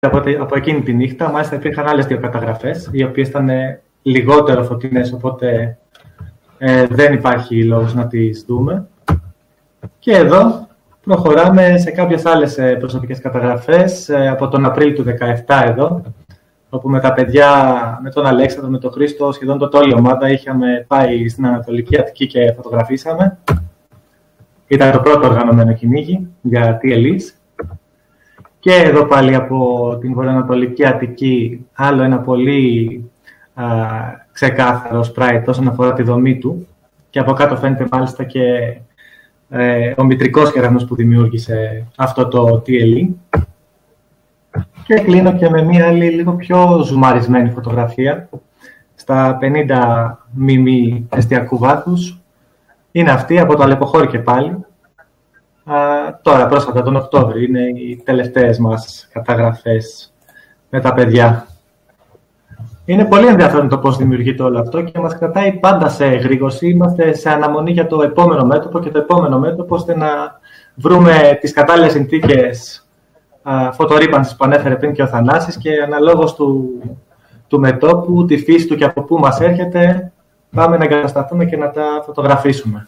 από εκείνη τη νύχτα. Μάλιστα υπήρχαν άλλες 2 καταγραφές, οι οποίες ήταν λιγότερο φωτεινές, οπότε δεν υπάρχει λόγος να τις δούμε. Και εδώ προχωράμε σε κάποιες άλλες προσωπικές καταγραφές από τον Απρίλιο του 2017 εδώ, όπου με τα παιδιά, με τον Αλέξανδρο, με τον Χρήστο, σχεδόν όλη η ομάδα είχαμε πάει στην Ανατολική Αττική και φωτογραφίσαμε. Ήταν το πρώτο οργανωμένο κυνήγι για TLEs. Και εδώ πάλι από την βορειοανατολική Αττική, άλλο ένα πολύ ξεκάθαρο sprite όσον αφορά τη δομή του. Και από κάτω φαίνεται μάλιστα και ο μητρικός κεραυνός που δημιούργησε αυτό το TLE. Και κλείνω και με μία άλλη λίγο πιο ζουμαρισμένη φωτογραφία στα 50 μμ εστιακού βάθους. Είναι αυτή από το Αλεποχώρι και πάλι. Τώρα πρόσφατα τον Οκτώβριο είναι οι τελευταίες μας καταγραφές με τα παιδιά. Είναι πολύ ενδιαφέρον το πώς δημιουργείται όλο αυτό και μας κρατάει πάντα σε γρήγορση. Είμαστε σε αναμονή για το επόμενο μέτωπο και το επόμενο μέτωπο, ώστε να βρούμε τις κατάλληλες συνθήκες φωτορύπανσης που ανέφερε πριν και ο Θανάσης και αναλόγως του μετώπου, τη φύση του και από πού μας έρχεται, πάμε να εγκατασταθούμε και να τα φωτογραφίσουμε.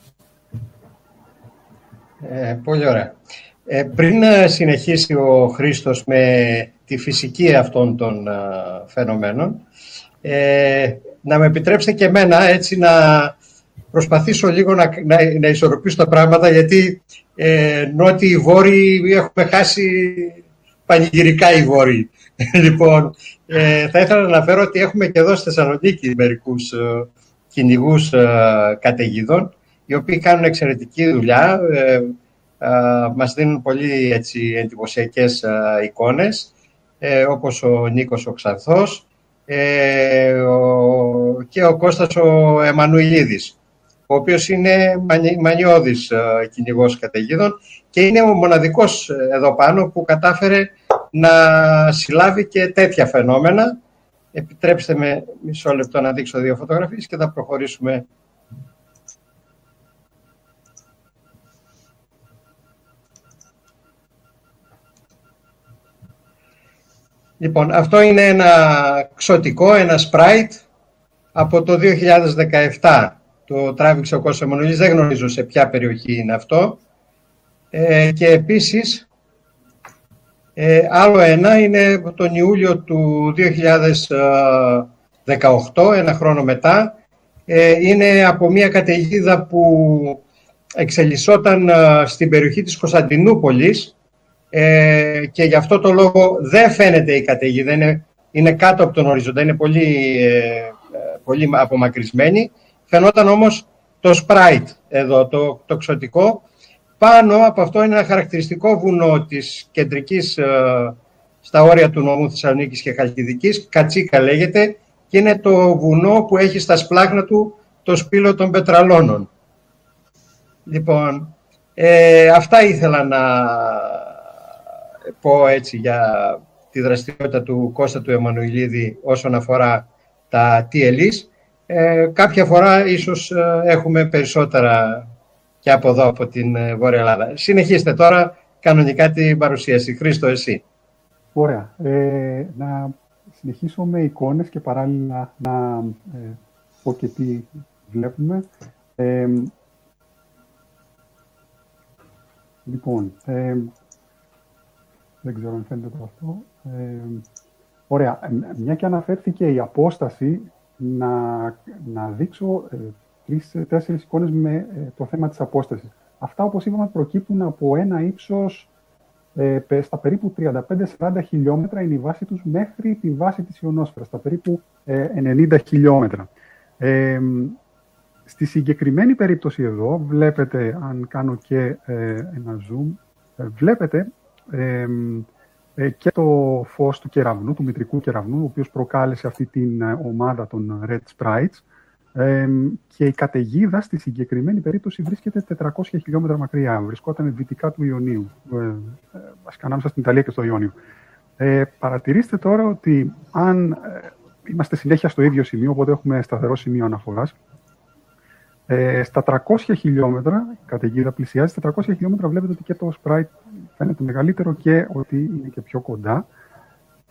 Πολύ ωραία. Πριν συνεχίσει ο Χρήστος με τη φυσική αυτών των φαινομένων, να με επιτρέψετε και εμένα έτσι να προσπαθήσω λίγο να ισορροπήσω τα πράγματα, γιατί νότιοι οι βόρειοι έχουμε χάσει πανηγυρικά οι βόρειοι. Λοιπόν, θα ήθελα να αναφέρω ότι έχουμε και εδώ στη Θεσσαλονίκη μερικούς κυνηγούς καταιγίδων, οι οποίοι κάνουν εξαιρετική δουλειά, μας δίνουν πολύ έτσι, εντυπωσιακές εικόνες, όπως ο Νίκος ο Ξανθός και ο Κώστας ο Εμμανουηλίδης, ο οποίος είναι μανιώδης κυνηγός καταιγίδων και είναι ο μοναδικός εδώ πάνω που κατάφερε να συλλάβει και τέτοια φαινόμενα. Επιτρέψτε με μισό λεπτό να δείξω 2 φωτογραφίες και θα προχωρήσουμε. Λοιπόν, αυτό είναι ένα ξωτικό, ένα sprite από το 2017. Το τράβηξε ο Κώστας Εμμανουηλίδης, δεν γνωρίζω σε ποια περιοχή είναι αυτό. Και επίσης, άλλο ένα είναι τον Ιούλιο του 2018, ένα χρόνο μετά. Είναι από μια καταιγίδα που εξελισσόταν στην περιοχή της Κωνσταντινούπολης, και γι' αυτό το λόγο δεν φαίνεται η καταιγίδα, είναι κάτω από τον οριζόντα, είναι πολύ απομακρυσμένη. Φαινόταν όμως το sprite εδώ, το ξωτικό. Πάνω από αυτό είναι ένα χαρακτηριστικό βουνό της κεντρικής, στα όρια του νομού Θεσσαλονίκης και Χαλκιδικής, Κατσίκα λέγεται, και είναι το βουνό που έχει στα σπλάχνα του το σπήλο των πετραλώνων. Λοιπόν, αυτά ήθελα να πω έτσι για τη δραστηριότητα του Κώστα του Εμμανουηλίδη όσον αφορά τα TLEs. Κάποια φορά ίσως έχουμε περισσότερα και από εδώ, από την Βόρεια Ελλάδα. Συνεχίστε τώρα κανονικά την παρουσίαση. Χρήστο, εσύ. Ωραία. Να συνεχίσω με εικόνες και παράλληλα να πω και τι βλέπουμε. Λοιπόν, δεν ξέρω αν φαίνεται το αυτό. Ωραία. Μια και αναφέρθηκε η απόσταση, να δείξω 3-4 εικόνες με το θέμα της απόστασης. Αυτά, όπως είπαμε, προκύπτουν από ένα ύψος στα περίπου 35-40 χιλιόμετρα είναι η βάση τους μέχρι τη βάση της ιονόσφαιρας, στα περίπου 90 χιλιόμετρα. Στη συγκεκριμένη περίπτωση εδώ, βλέπετε, αν κάνω και ένα zoom, βλέπετε και το φως του κεραυνού, του μητρικού κεραυνού, ο οποίος προκάλεσε αυτή την ομάδα των Red Sprites, και η καταιγίδα στη συγκεκριμένη περίπτωση βρίσκεται 400 χιλιόμετρα μακριά. Βρισκόταν δυτικά του Ιωνίου, βασικά ανάμεσα στην Ιταλία και στο Ιόνιο. Παρατηρήστε τώρα ότι αν είμαστε συνέχεια στο ίδιο σημείο, οπότε έχουμε σταθερό σημείο αναφοράς, στα 300 χιλιόμετρα, η καταιγίδα πλησιάζει, στα 300 χιλιόμετρα βλέπετε ότι και το sprite φαίνεται μεγαλύτερο και ότι είναι και πιο κοντά.